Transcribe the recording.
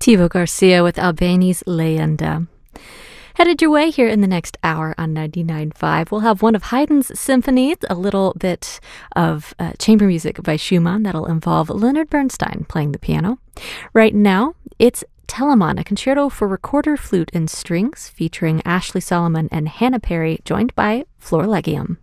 Tivo Garcia with Albani's Leyenda. Headed your way here in the next hour on 99.5. We'll have one of Haydn's symphonies, a little bit of chamber music by Schumann that'll involve Leonard Bernstein playing the piano. Right now, it's Telemann, a concerto for recorder, flute, and strings featuring Ashley Solomon and Hannah Perry, joined by Flor Legium.